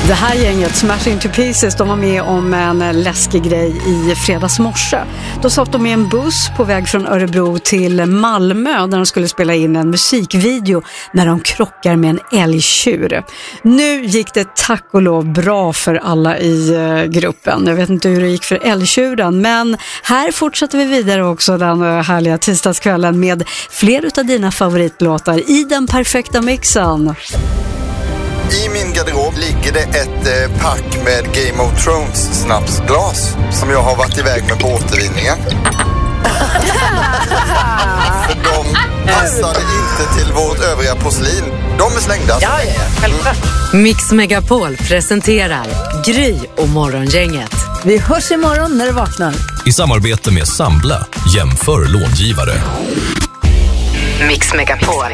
Det här gänget, Smash Into Pieces, de var med om en läskig grej i fredags morse. Då satt de i en buss på väg från Örebro till Malmö där de skulle spela in en musikvideo när de krockar med en älgtjur. Nu gick det tack och lov bra för alla i gruppen. Jag vet inte hur det gick för älgtjuren, men här fortsätter vi vidare också den härliga tisdagskvällen med fler utav dina favoritlåtar i den perfekta mixen. I min garderob ligger det ett pack med Game of Thrones snapsglas som jag har varit iväg med på återvinningen. För de passade inte till vårt övriga porslin. De är slängda. Ja, självklart. Mix Megapol presenterar Gry och Morgongänget. Vi hörs imorgon när du vaknar. I samarbete med Sambla, jämför långivare. Mix Megapol.